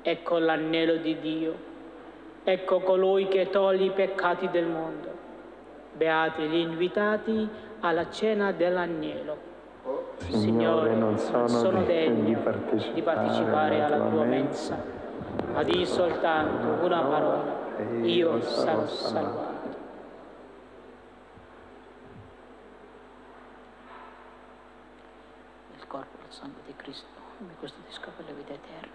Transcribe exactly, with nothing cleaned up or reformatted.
ecco l'agnello di Dio, ecco colui che toglie i peccati del mondo. Beati gli invitati alla cena dell'agnello. Signore, non sono, sono degno degno di partecipare, di partecipare alla tua mensa, ma di soltanto una parola, e io io sarò sarò salvato. salvato. Il corpo e il sangue di Cristo mi custodiscono per la vita eterna.